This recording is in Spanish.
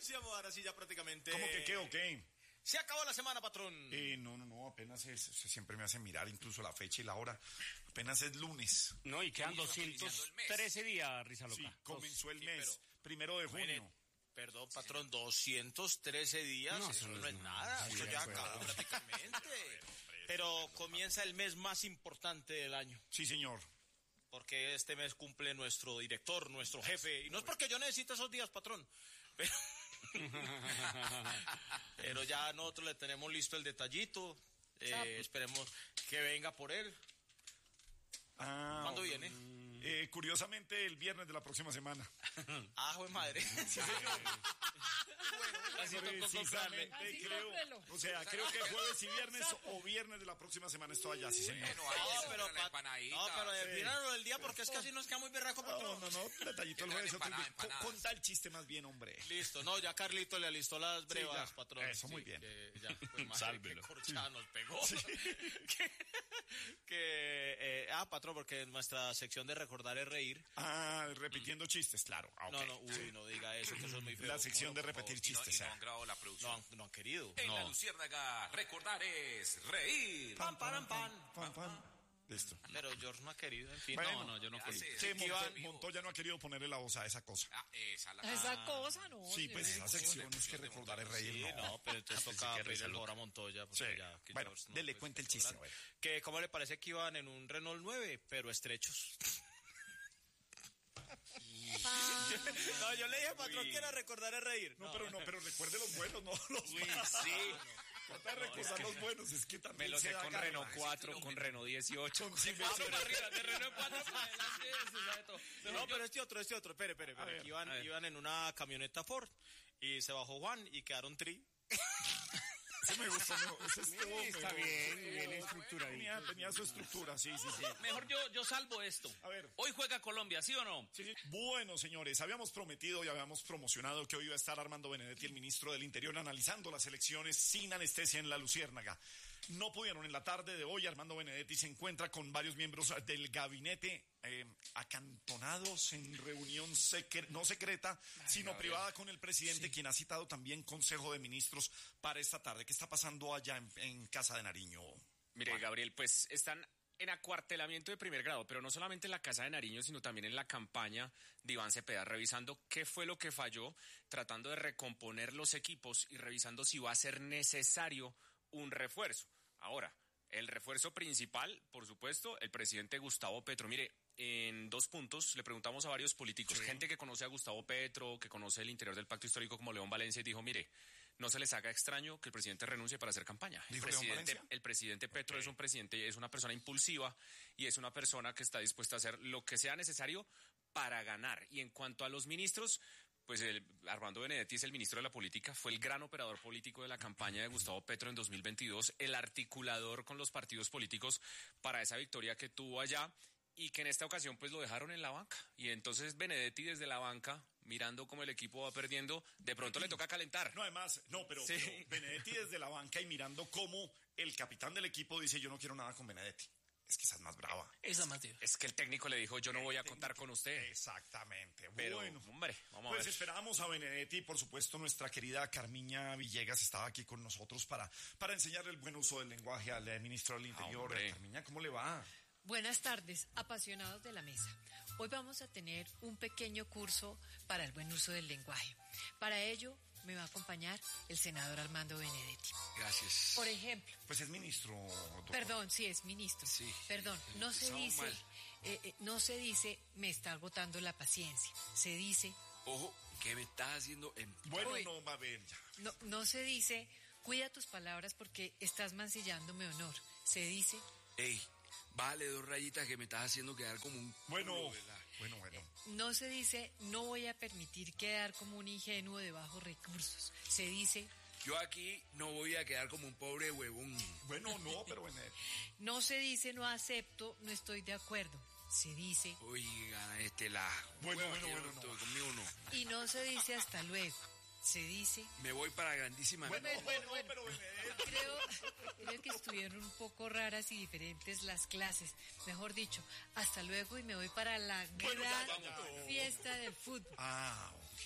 anunciamos ahora sí ya prácticamente. ¿Cómo que qué o qué? Se acabó la semana, patrón. No, apenas es, siempre me hace mirar incluso la fecha y la hora. Apenas es lunes. No, y quedan 213 días, Risa Loca. Sí, comenzó el mes, pero, 1 de junio. Perdón, patrón, 213 días, no, eso no es nada, eso ya acabó prácticamente. Pero comienza el mes más importante del año. Sí, señor. Porque este mes cumple nuestro director, nuestro jefe, y no es porque yo necesite esos días, patrón, pero ya nosotros le tenemos listo el detallito, esperemos que venga por él. ¿Cuándo viene? Curiosamente, el viernes de la próxima semana. ¡Jue madre! Sí, señor. Precisamente, creo que jueves y viernes o viernes de la próxima semana estoy allá, sí, señor. Pero defínalo del día porque es que así nos queda muy berraco, patrón. No, detallito el jueves. Conta el chiste más bien, hombre. Listo, ya Carlito le alistó las brevas, sí, patrón. Eso, muy bien. Sálvelo. Que corchada nos pegó. Sí. Patrón, porque en nuestra sección de recordar es reír. Repitiendo chistes, claro. Okay. No diga eso, que eso es muy feo. La sección de repetir chistes. No han grabado la producción. No han querido. En la Luciérnaga, recordar es reír. Pam, pam, pam, pam, pam. Listo. Pero George no ha querido, en fin. Bueno, yo no quería. Sí, Montoya no ha querido ponerle la voz a esa cosa. Esa cosa, no. Sí, pues esa sección es que recordar es reír. Sí, no, pero entonces toca pedirle el favor a Montoya. Sí. Ya, que bueno, George, dele cuenta el chiste. Que cómo le parece que iban en un Renault 9, pero estrechos. No, yo le dije, patrón, que era recordar es reír. Pero recuerde los buenos, no los malos. Sí. Trata de recordar los buenos, es que también me lo sé con Renault 4, con Renault 18. De Renault 4 para adelante. No, pero este otro. Espere. Que iban en una camioneta Ford y se bajó Juan y quedaron tri. Ese me gustó, está bien estructurado. Tenía su estructura, sí. Mejor yo salvo esto. A ver. Hoy juega Colombia, ¿sí o no? Sí. Bueno, señores, habíamos prometido y habíamos promocionado que hoy iba a estar Armando Benedetti, el ministro del Interior, analizando las elecciones sin anestesia en la Luciérnaga. No pudieron en la tarde de hoy. Armando Benedetti se encuentra con varios miembros del gabinete acantonados en reunión no secreta, sino privada con el presidente, quien ha citado también Consejo de Ministros para esta tarde. ¿Qué está pasando allá en Casa de Nariño? Mire, Gabriel, pues están en acuartelamiento de primer grado, pero no solamente en la Casa de Nariño, sino también en la campaña de Iván Cepeda, revisando qué fue lo que falló, tratando de recomponer los equipos y revisando si va a ser necesario un refuerzo. Ahora, el refuerzo principal, por supuesto, el presidente Gustavo Petro. Mire, en 2 puntos le preguntamos a varios políticos, gente que conoce a Gustavo Petro, que conoce el interior del pacto histórico como León Valencia, y dijo, mire, no se les haga extraño que el presidente renuncie para hacer campaña. El presidente Petro es una persona impulsiva y es una persona que está dispuesta a hacer lo que sea necesario para ganar. Y en cuanto a los ministros, pues Armando Benedetti es el ministro de la política, fue el gran operador político de la campaña de Gustavo Petro en 2022, el articulador con los partidos políticos para esa victoria que tuvo allá, y que en esta ocasión pues lo dejaron en la banca. Y entonces Benedetti desde la banca, mirando cómo el equipo va perdiendo, de pronto le toca calentar. Pero Benedetti desde la banca y mirando cómo el capitán del equipo dice, yo no quiero nada con Benedetti. Es que esa es más brava. Esa más tío. Es que el técnico le dijo, yo no voy a contar con usted. Exactamente. Pero, bueno, hombre, vamos a ver. Pues esperábamos a Benedetti y por supuesto nuestra querida Carmiña Villegas estaba aquí con nosotros para enseñarle el buen uso del lenguaje al ministro del Interior. Carmiña, ¿cómo le va? Buenas tardes, apasionados de la mesa. Hoy vamos a tener un pequeño curso para el buen uso del lenguaje. Para ello me va a acompañar el senador Armando Benedetti. Gracias. Por ejemplo. Pues es ministro, doctor. Perdón, sí, es ministro. Sí. Perdón, no se dice me está agotando la paciencia. Se dice... Ojo, ¿qué me estás haciendo? No va a ver ya. No se dice cuida tus palabras porque estás mancillándome honor. Se dice... Ey, vale 2 rayitas que me estás haciendo quedar como un... Bueno. No se dice, no voy a permitir quedar como un ingenuo de bajos recursos. Se dice... Yo aquí no voy a quedar como un pobre huevón. Bueno, no, pero en él. No se dice, no acepto, no estoy de acuerdo. Se dice... Oiga, Bueno, no. Conmigo no. Y no se dice hasta luego. Se dice... Me voy para grandísima... Bueno, pero creo que estuvieron un poco raras y diferentes las clases. Mejor dicho, hasta luego y me voy para la gran fiesta del fútbol. Ok.